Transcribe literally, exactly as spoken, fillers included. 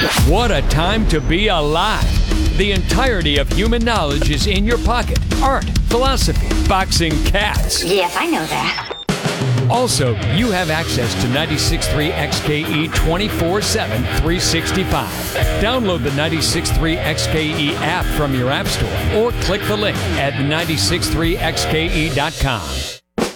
What a time to be alive! The entirety of human knowledge is in your pocket. Art, philosophy, boxing, cats. Yes, I know that. Also, you have access to ninety-six point three X K E twenty-four seven, three sixty-five. Download the ninety-six point three X K E app from your app store or click the link at nine six three X K E dot com.